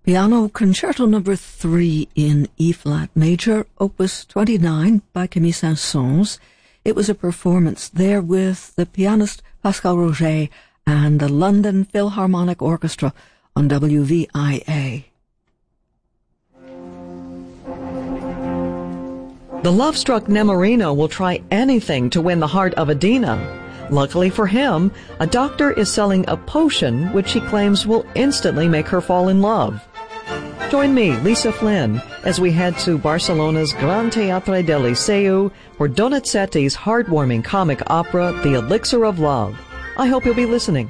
Piano Concerto No. 3 in E-flat major, Opus 29 by Camille Saint-Saëns. It was a performance there with the pianist Pascal Roger and the London Philharmonic Orchestra on WVIA. The love-struck Nemorino will try anything to win the heart of Adina. Luckily for him, a doctor is selling a potion which he claims will instantly make her fall in love. Join me, Lisa Flynn, as we head to Barcelona's Gran Teatre del Liceu for Donizetti's heartwarming comic opera, The Elixir of Love. I hope you'll be listening.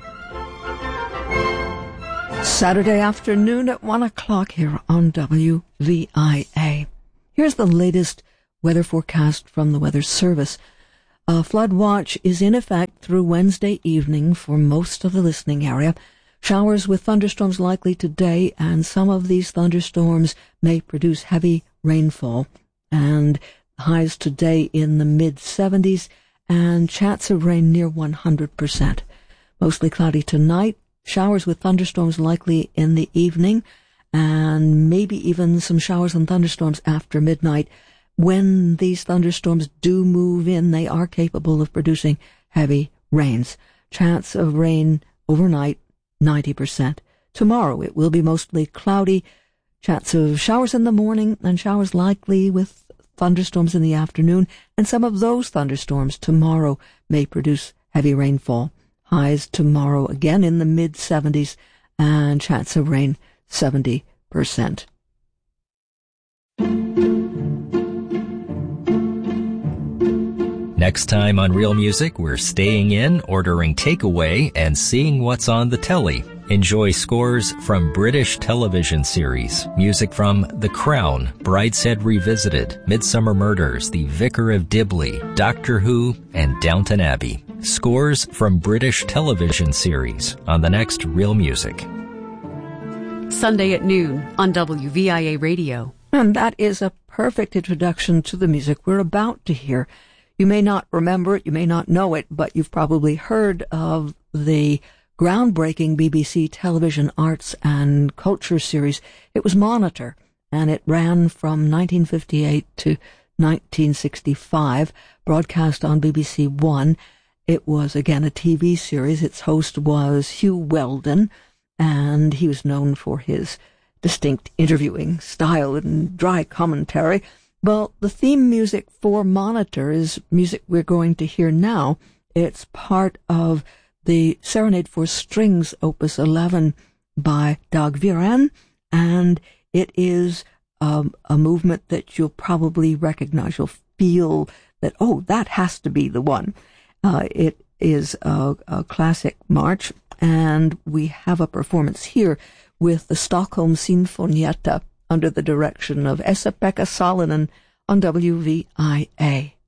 Saturday afternoon at 1 o'clock here on WVIA. Here's the latest weather forecast from the Weather Service. A flood watch is in effect through Wednesday evening for most of the listening area. Showers with thunderstorms likely today, and some of these thunderstorms may produce heavy rainfall. And highs today in the mid-70s, and chance of rain near 100%. Mostly cloudy tonight. Showers with thunderstorms likely in the evening, and maybe even some showers and thunderstorms after midnight. When these thunderstorms do move in, they are capable of producing heavy rains. Chance of rain overnight, 90%. Tomorrow it will be mostly cloudy. Chance of showers in the morning and showers likely with thunderstorms in the afternoon, and some of those thunderstorms tomorrow may produce heavy rainfall. Highs tomorrow again in the mid-70s, and chance of rain 70%. Next time on Real Music, we're staying in, ordering takeaway, and seeing what's on the telly. Enjoy scores from British television series, music from The Crown, Brideshead Revisited, Midsummer Murders, The Vicar of Dibley, Doctor Who, and Downton Abbey. Scores from British television series on the next Real Music. Sunday at noon on WVIA Radio. And that is a perfect introduction to the music we're about to hear. You may not remember it, you may not know it, but you've probably heard of the groundbreaking BBC television arts and culture series. It was Monitor, and it ran from 1958 to 1965, broadcast on BBC One. It was, again, a TV series. Its host was Hugh Weldon, and he was known for his distinct interviewing style and dry commentary. Well, the theme music for Monitor is music we're going to hear now. It's part of the Serenade for Strings, Opus 11 by Dag Viran, and it is a movement that you'll probably recognize. You'll feel that, oh, that has to be the one. It is a classic march, and we have a performance here with the Stockholm Sinfonietta under the direction of Esa-Pekka Salonen on WVIA.